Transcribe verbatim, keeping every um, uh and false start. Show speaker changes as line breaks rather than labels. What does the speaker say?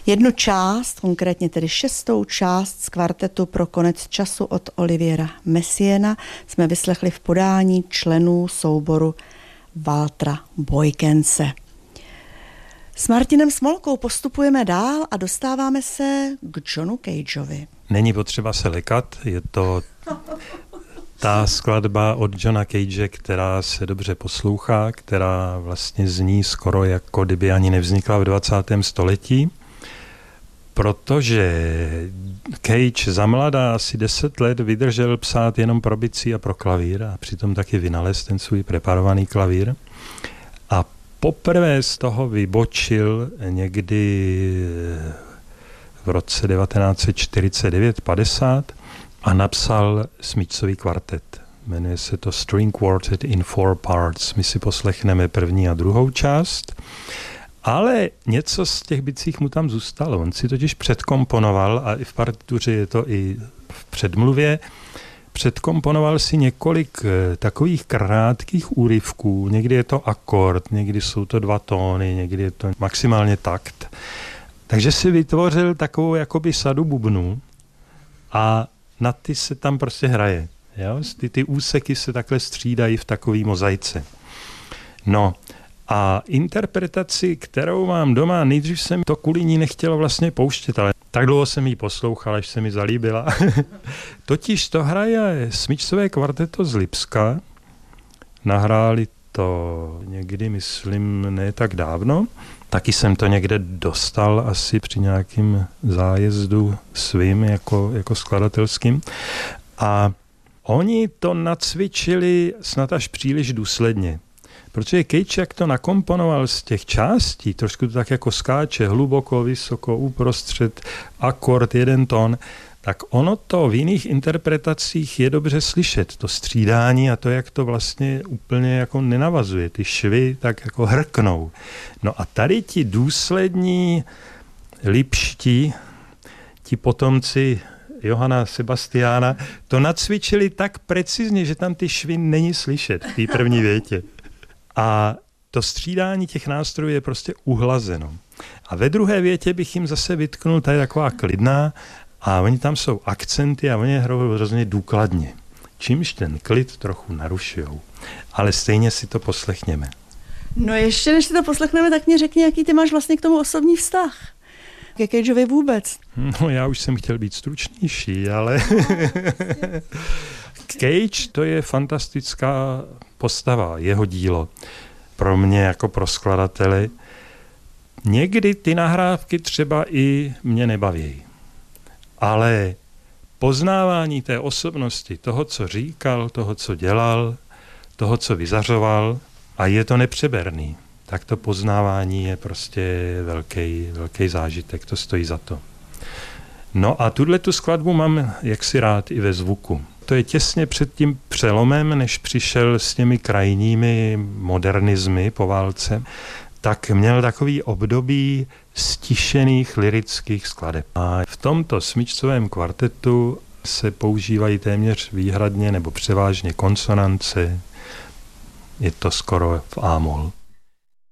Jednu část, konkrétně tedy šestou část z kvartetu Pro konec času od Oliviera Messiaena jsme vyslechli v podání členů souboru Waltera Boykense. S Martinem Smolkou postupujeme dál a dostáváme se k Johnu Cageovi.
Není potřeba se lekat, je to ta skladba od Johna Cage, která se dobře poslouchá, která vlastně zní skoro jako kdyby ani nevznikla v dvacátém století, protože Cage za mladá asi deset let vydržel psát jenom pro bicí a pro klavír a přitom taky vynalez ten svůj preparovaný klavír. A poprvé z toho vybočil někdy v roce devatenáct set čtyřicet devět padesát a napsal smyčcový kvartet. Jmenuje se to String Quartet in Four Parts. My si poslechneme první a druhou část, ale něco z těch bicích mu tam zůstalo. On si totiž předkomponoval, a i v partituře je to i v předmluvě, předkomponoval si několik takových krátkých úryvků. Někdy je to akord, někdy jsou to dva tóny, někdy je to maximálně takt. Takže si vytvořil takovou jakoby sadu bubnů a na ty se tam prostě hraje. Jo? Ty, ty úseky se takhle střídají v takové mozaice. No a interpretaci, kterou mám doma, nejdřív jsem to kvůli ní nechtěl vlastně pouštět, ale tak dlouho jsem ji poslouchal, až se mi zalíbila. Totiž to hraje smyčcové kvarteto z Lipska. Nahráli to někdy, myslím, ne tak dávno. Taky jsem to někde dostal asi při nějakým zájezdu svým jako, jako skladatelským. A oni to nacvičili snad až příliš důsledně. Protože Cage, jak to nakomponoval z těch částí, trošku to tak jako skáče, hluboko, vysoko, uprostřed, akord, jeden tón, tak ono to v jiných interpretacích je dobře slyšet, to střídání a to, jak to vlastně úplně jako nenavazuje. Ty švy tak jako hrknou. No a tady ti důslední lipští, ti potomci Johana Sebastiana, to nacvičili tak precizně, že tam ty švy není slyšet v té první větě. A to střídání těch nástrojů je prostě uhlazeno. A ve druhé větě bych jim zase vytknul, ta je taková klidná, a oni tam jsou akcenty a oni je hrajou hrozně důkladně. Čímž ten klid trochu narušujou. Ale stejně si to poslechněme.
No ještě než si to poslechneme, tak mě řekni, jaký ty máš vlastně k tomu osobní vztah. Ke Cageovi vůbec.
No já už jsem chtěl být stručnější, ale Cage to je fantastická postava, jeho dílo. Pro mě jako pro skladatele. Někdy ty nahrávky třeba i mě nebaví. Ale poznávání té osobnosti, toho, co říkal, toho, co dělal, toho, co vyzařoval, a je to nepřeberný, tak to poznávání je prostě velký, velký zážitek, to stojí za to. No a tuhle tu skladbu mám jaksi rád i ve zvuku. To je těsně před tím přelomem, než přišel s těmi krajními modernismy po válce, tak měl takový období stišených lyrických skladeb. A v tomto smyčcovém kvartetu se používají téměř výhradně nebo převážně konsonance. Je to skoro v A-moll.